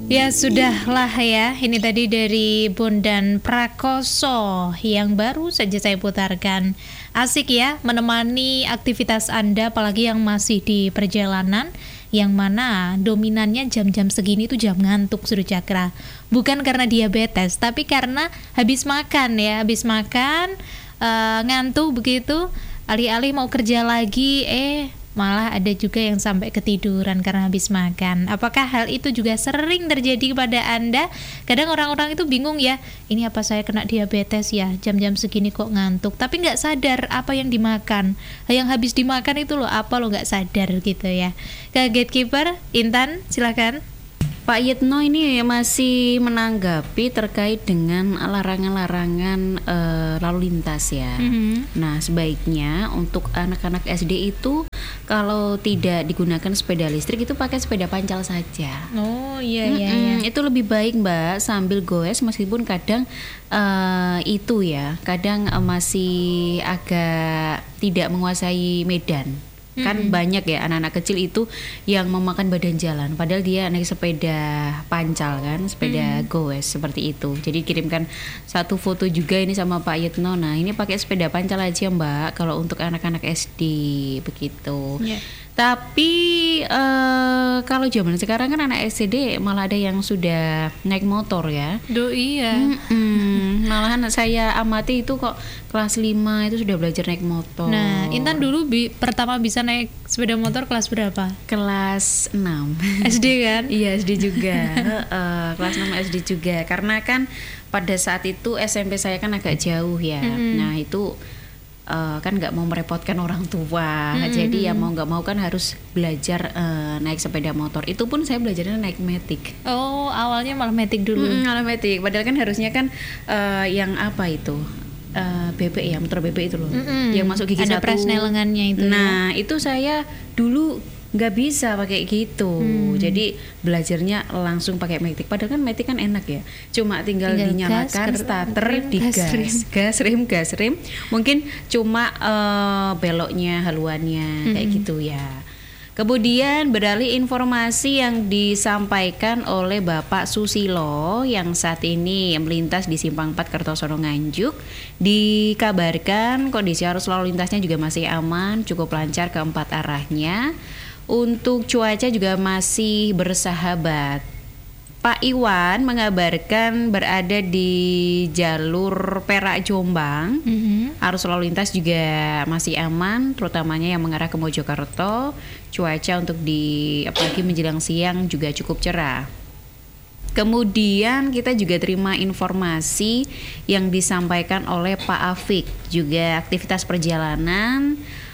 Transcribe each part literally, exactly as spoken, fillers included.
Ya sudahlah ya, ini tadi dari Bondan Prakoso yang baru saja saya putarkan. Asik ya menemani aktivitas Anda apalagi yang masih di perjalanan, yang mana dominannya jam-jam segini itu jam ngantuk Suruh Cakra. Bukan karena diabetes, tapi karena habis makan ya, habis makan uh, ngantuk begitu, alih-alih mau kerja lagi, eh malah ada juga yang sampai ketiduran karena habis makan. Apakah hal itu juga sering terjadi kepada Anda? Kadang orang-orang itu bingung ya, ini apa saya kena diabetes ya, jam-jam segini kok ngantuk, tapi nggak sadar apa yang dimakan. Yang habis dimakan itu loh, apa lo nggak sadar gitu ya. Ke Gatekeeper, Intan, silakan. Pak Yitno ini masih menanggapi terkait dengan larangan-larangan e, lalu lintas ya. Mm-hmm. Nah, sebaiknya untuk anak-anak S D itu kalau tidak digunakan sepeda listrik itu pakai sepeda pancal saja. Oh iya iya, iya. Itu lebih baik Mbak, sambil goes, meskipun kadang e, itu ya, kadang e, masih agak tidak menguasai medan. Kan mm-hmm. banyak ya anak-anak kecil itu yang memakan badan jalan, padahal dia naik sepeda pancal kan, sepeda mm-hmm. goes seperti itu. Jadi kirimkan satu foto juga ini sama Pak Yitno. Nah ini pakai sepeda pancal aja Mbak kalau untuk anak-anak S D begitu. Yeah. Tapi uh, kalau zaman sekarang kan anak S D malah ada yang sudah naik motor ya. Duh iya. Mm-mm. Malahan saya amati itu kok kelas lima itu sudah belajar naik motor. Nah, Intan dulu bi- pertama bisa naik sepeda motor kelas berapa? Kelas enam. S D kan? Iya, S D juga. uh, kelas enam S D juga. Karena kan pada saat itu S M P saya kan agak jauh ya. Mm-hmm. Nah, itu Uh, kan nggak mau merepotkan orang tua, mm-hmm. jadi ya mau nggak mau kan harus belajar uh, naik sepeda motor. Itu pun saya belajarnya naik matic. Oh, awalnya malah matic dulu. Mm, malah matic. Padahal kan harusnya kan uh, yang apa itu uh, B B ya, motor B B itu loh, mm-hmm. yang masuk gigi ada satu. Ada presnelengannya itu. Nah, ya? Itu saya dulu nggak bisa pakai gitu, hmm. jadi belajarnya langsung pakai matic. Padahal kan matic kan enak ya, cuma tinggal, tinggal dinyalakan gas, starter, digas, gas rem. gas rem, gas rem. Mungkin cuma uh, beloknya, haluannya hmm. kayak gitu ya. Kemudian beralih informasi yang disampaikan oleh Bapak Susilo yang saat ini melintas di Simpang empat Kertosono Nganjuk. Dikabarkan kondisi arus lalu lintasnya juga masih aman, cukup lancar keempat arahnya. Untuk cuaca juga masih bersahabat. Pak Iwan mengabarkan berada di jalur Perak Jombang. Mm-hmm. Arus lalu lintas juga masih aman, terutamanya yang mengarah ke Mojokerto. Cuaca untuk di apalagi menjelang siang juga cukup cerah. Kemudian kita juga terima informasi yang disampaikan oleh Pak Afik, juga aktivitas perjalanan.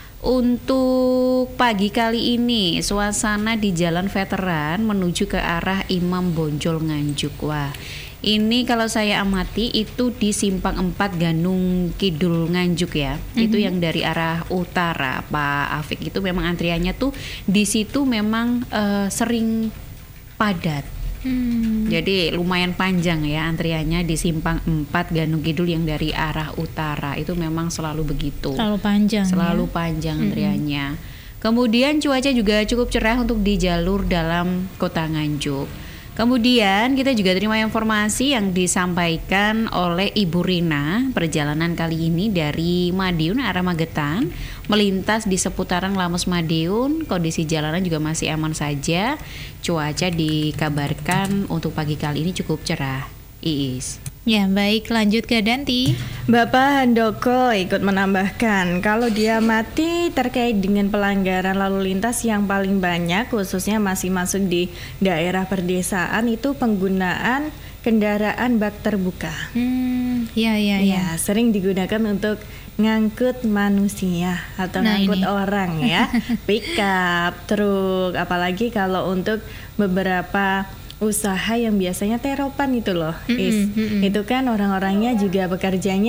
Untuk pagi kali ini suasana di Jalan Veteran menuju ke arah Imam Bonjol Nganjuk. Wah, ini kalau saya amati itu di Simpang empat Ganung Kidul Nganjuk ya. Mm-hmm. Itu yang dari arah utara Pak Afik itu memang antriannya tuh di situ memang uh, sering padat. Hmm. Jadi lumayan panjang ya antriannya di Simpang empat Ganung Kidul yang dari arah utara. Itu memang selalu begitu. Selalu panjang. Selalu ya? panjang antriannya. Hmm. Kemudian cuaca juga cukup cerah untuk di jalur dalam Kota Nganjuk. Kemudian kita juga terima informasi yang disampaikan oleh Ibu Rina. Perjalanan kali ini dari Madiun arah Magetan melintas di seputaran Lamus Madiun. Kondisi jalanan juga masih aman saja. Cuaca dikabarkan untuk pagi kali ini cukup cerah. Iis. Ya baik, lanjut ke Danti. Bapak Handoko ikut menambahkan kalau dia mati terkait dengan pelanggaran lalu lintas yang paling banyak khususnya masih masuk di daerah perdesaan itu penggunaan kendaraan bak terbuka. Hmm, ya ya ya. Ya sering digunakan untuk ngangkut manusia atau nah, ngangkut ini. orang ya, pickup, truk, apalagi kalau untuk beberapa usaha yang biasanya teropan itu loh, mm-hmm, is mm-hmm. itu kan orang-orangnya juga bekerjanya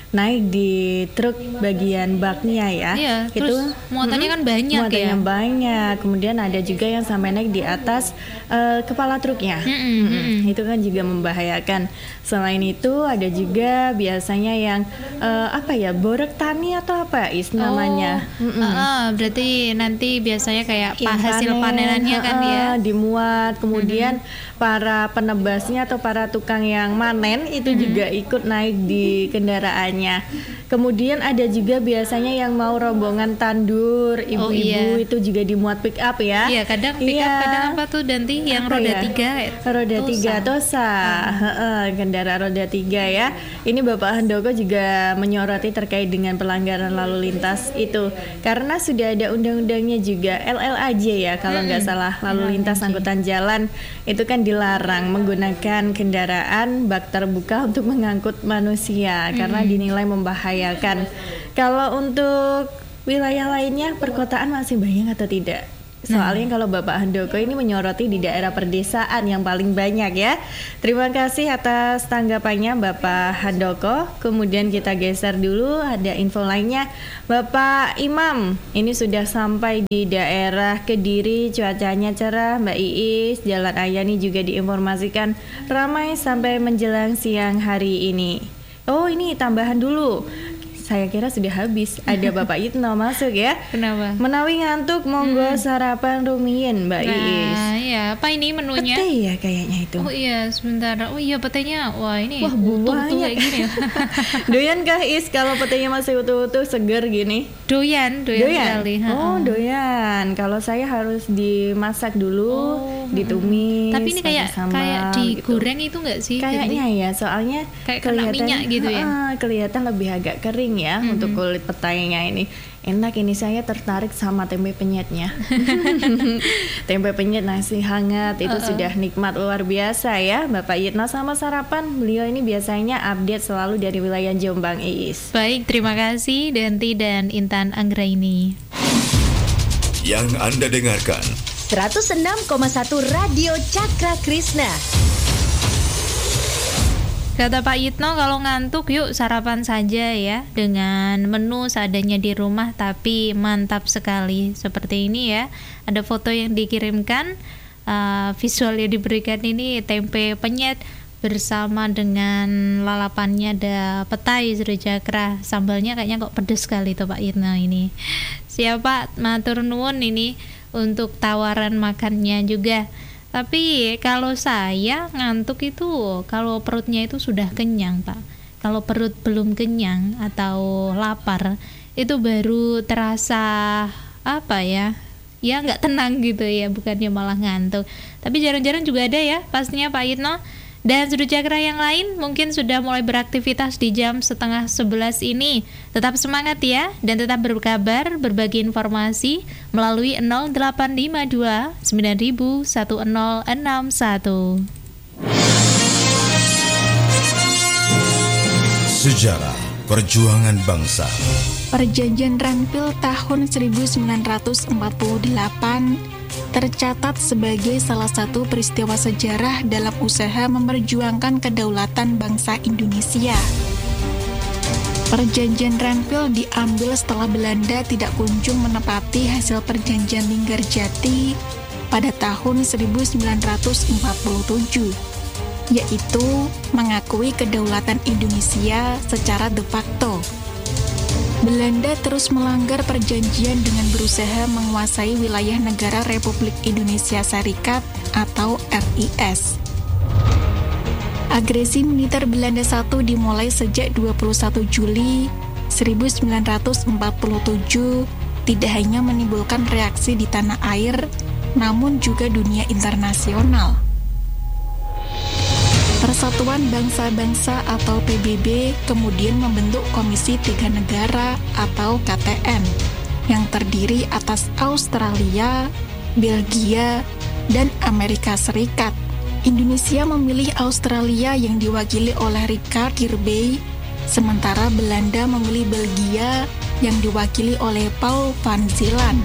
naik di truk bagian baknya ya. Iya, itu terus muatannya mm, kan banyak muatannya ya. banyak. Kemudian ada juga yang sampai naik di atas uh, kepala truknya. Mm-mm, mm-mm. Itu kan juga membahayakan. Selain itu ada juga biasanya yang uh, apa ya, borek tani atau apa is namanya. Oh, uh, uh, berarti nanti biasanya kayak Yang hasil panen, panenannya kan uh, ya. dimuat. Kemudian mm-hmm. para penebasnya atau para tukang yang manen itu mm-hmm. juga ikut naik di kendaraannya. Kemudian ada juga biasanya yang mau rombongan tandur, ibu-ibu oh, iya. itu juga dimuat pick up ya. Iya, kadang pick up, iya. kadang apa tuh Danti yang apa roda ya? tiga. Roda tosa. tiga tosa, hmm. kendaraan roda tiga ya. Ini Bapak Handoko juga menyoroti terkait dengan pelanggaran lalu lintas itu, karena sudah ada undang-undangnya juga L L A J ya kalau nggak hmm. salah, lalu lintas angkutan jalan itu kan dilarang menggunakan kendaraan bak terbuka untuk mengangkut manusia hmm. karena dinilai membahayakan. Kalau untuk wilayah lainnya perkotaan masih banyak atau tidak? Soalnya nah. kalau Bapak Handoko ini menyoroti di daerah perdesaan yang paling banyak ya. Terima kasih atas tanggapannya Bapak Handoko. Kemudian kita geser dulu, ada info lainnya. Bapak Imam, ini sudah sampai di daerah Kediri, cuacanya cerah Mbak Iis. Jalan Ayani juga diinformasikan ramai sampai menjelang siang hari ini. Oh, ini tambahan dulu. Saya kira sudah habis. Ada Bapak Yitno masuk ya. Kenapa? Menawi ngantuk, monggo hmm. sarapan rumiyin Mbak nah, Iis. Nah, iya. Apa ini menunya? Pete ya kayaknya itu. Oh iya, sebentar. Oh iya, petenya. Wah, ini Wah, utuh-utuh kayak gini. Doyan kah Is kalau petenya masih utuh-utuh seger gini? Doyan, doyan, doyan. sekali. Oh, doyan. Kalau saya harus dimasak dulu, oh, ditumis. Tapi ini kayak sambal, kayak digoreng gitu. Itu enggak sih? Kayaknya Jadi, ya, soalnya kayak kena minyak gitu ya. Uh, kelihatan lebih agak kering ya mm-hmm. untuk kulit petainya ini. Enak, ini saya tertarik sama tempe penyetnya. Tempe penyet nasi hangat itu uh-uh. sudah nikmat luar biasa ya. Bapak Yitno sama sarapan, beliau ini biasanya update selalu dari wilayah Jombang Iis. Baik, terima kasih Danti dan Intan Anggraini. Yang Anda dengarkan seratus enam koma satu Radio Cakra Krishna. Kata Pak Yitno, kalau ngantuk yuk sarapan saja ya, dengan menu seadanya di rumah, tapi mantap sekali. Seperti ini ya, ada foto yang dikirimkan, uh, visual yang diberikan ini tempe penyet bersama dengan lalapannya ada petai Sri Cakra. Sambalnya kayaknya kok pedes sekali tuh Pak Yitno ini. Siapa matur nuwun ini untuk tawaran makannya juga. Tapi kalau saya ngantuk itu kalau perutnya itu sudah kenyang Pak. Kalau perut belum kenyang atau lapar itu baru terasa apa ya, ya nggak tenang gitu ya, bukannya malah ngantuk. Tapi jarang-jarang juga ada ya pastinya Pak Yitno. Dan Sudut Cakra yang lain mungkin sudah mulai beraktivitas di jam setengah sebelas ini. Tetap semangat ya, dan tetap berkabar, berbagi informasi melalui nol delapan lima dua sembilan nol satu nol enam satu. Sejarah Perjuangan Bangsa. Perjanjian Renville tahun seribu sembilan ratus empat puluh delapan tercatat sebagai salah satu peristiwa sejarah dalam usaha memperjuangkan kedaulatan bangsa Indonesia. Perjanjian Renville diambil setelah Belanda tidak kunjung menepati hasil perjanjian Linggarjati pada tahun seribu sembilan ratus empat puluh tujuh, yaitu mengakui kedaulatan Indonesia secara de facto. Belanda terus melanggar perjanjian dengan berusaha menguasai wilayah negara Republik Indonesia Serikat atau R I S. Agresi militer Belanda satu dimulai sejak dua puluh satu Juli seribu sembilan ratus empat puluh tujuh, tidak hanya menimbulkan reaksi di tanah air, namun juga dunia internasional. Persatuan Bangsa-Bangsa atau P B B kemudian membentuk Komisi Tiga Negara atau K T N yang terdiri atas Australia, Belgia, dan Amerika Serikat. Indonesia memilih Australia yang diwakili oleh Richard Kirby, sementara Belanda memilih Belgia yang diwakili oleh Paul van Zeeland.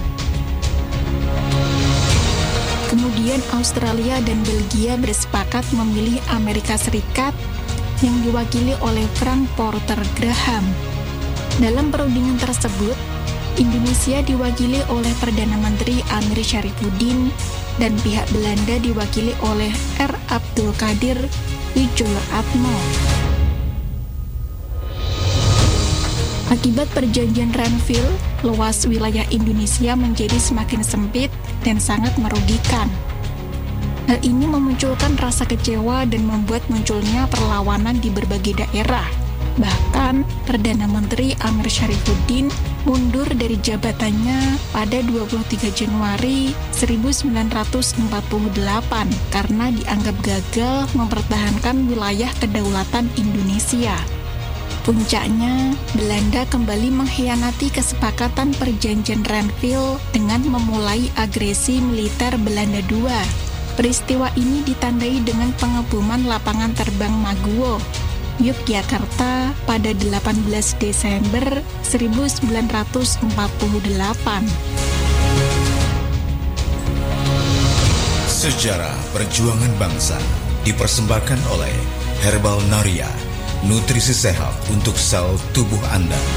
Kemudian Australia dan Belgia bersepakat memilih Amerika Serikat yang diwakili oleh Frank Porter Graham. Dalam perundingan tersebut, Indonesia diwakili oleh Perdana Menteri Amir Syarifuddin dan pihak Belanda diwakili oleh R. Abdul Qadir Wijaya-Atmo. Akibat perjanjian Renville, luas wilayah Indonesia menjadi semakin sempit dan sangat merugikan. Hal ini memunculkan rasa kecewa dan membuat munculnya perlawanan di berbagai daerah. Bahkan, Perdana Menteri Amir Syarifuddin mundur dari jabatannya pada dua puluh tiga Januari seribu sembilan ratus empat puluh delapan karena dianggap gagal mempertahankan wilayah kedaulatan Indonesia. Puncaknya, Belanda kembali mengkhianati kesepakatan perjanjian Renville dengan memulai agresi militer Belanda kedua. Peristiwa ini ditandai dengan pengeboman lapangan terbang Maguwo, Yogyakarta pada delapan belas Desember seribu sembilan ratus empat puluh delapan. Sejarah perjuangan bangsa dipersembahkan oleh Herbal Naria, nutrisi sehat untuk sel tubuh Anda.